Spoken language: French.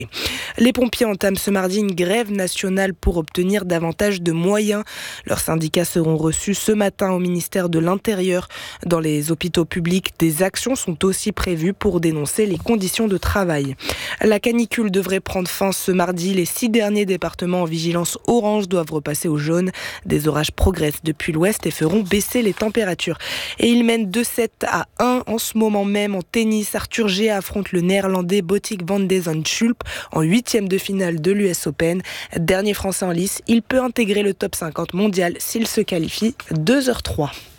Les pompiers entament ce mardi une grève nationale pour obtenir davantage de moyens. Leurs syndicats seront reçus ce matin au ministère de l'Intérieur. Dans les hôpitaux publics, des actions sont aussi prévues pour dénoncer les conditions de travail. La canicule devrait prendre fin ce mardi. Les 6 derniers départements en vigilance orange doivent repasser au jaune. Des orages progressent depuis l'ouest et feront baisser les températures. Et ils mènent 2-7-1 en ce moment même en tennis. Arthur G affronte le néerlandais Botic van de Zandschulp en 8e de finale de l'US Open. Dernier français en lice, il peut intégrer le top 50 mondial s'il se qualifie 2h03.